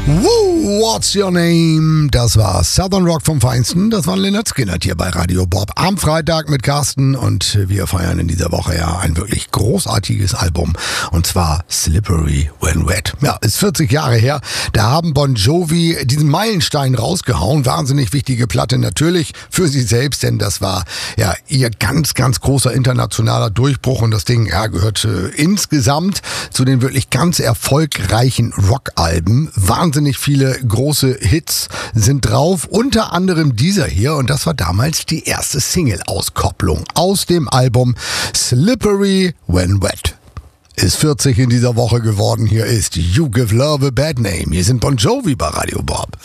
Woo, what's your name? Das war Southern Rock vom Feinsten. Das war Lynyrd Skynyrd hier bei Radio Bob am Freitag mit Carsten. Und wir feiern in dieser Woche ja ein wirklich großartiges Album. Und zwar Slippery When Wet. Ja, ist 40 Jahre her. Da haben Bon Jovi diesen Meilenstein rausgehauen. Wahnsinnig wichtige Platte natürlich für sie selbst, denn das war ja ihr ganz, ganz großer internationaler Durchbruch. Und das Ding gehört insgesamt zu den wirklich ganz erfolgreichen Rockalben. Wahnsinnig viele große Hits sind drauf, unter anderem dieser hier, und das war damals die erste Single-Auskopplung aus dem Album Slippery When Wet. Ist 40 in dieser Woche geworden. Hier ist You Give Love a Bad Name. Hier sind Bon Jovi bei Radio Bob.